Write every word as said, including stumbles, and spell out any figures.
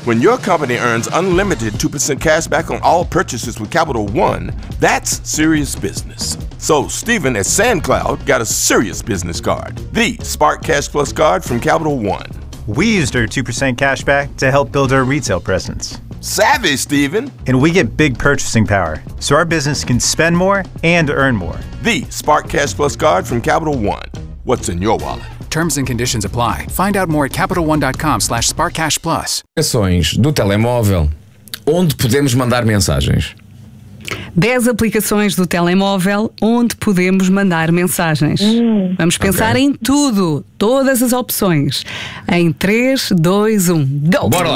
When your company earns unlimited two percent cash back on all purchases with Capital One, that's serious business. So Stephen at SandCloud got a serious business card, the Spark Cash Plus card from Capital One. We used our two percent cash back to help build our retail presence. Savvy, Stephen. And we get big purchasing power, so our business can spend more and earn more. The Spark Cash Plus card from Capital One. What's in your wallet? Terms and conditions apply. Find out more at capital one dot com slash spark cash plus. Aplicações do telemóvel onde podemos mandar mensagens. dez aplicações do telemóvel onde podemos mandar mensagens. Hum, Vamos pensar okay. em tudo, todas as opções. Em três, dois, um, go! Bora lá!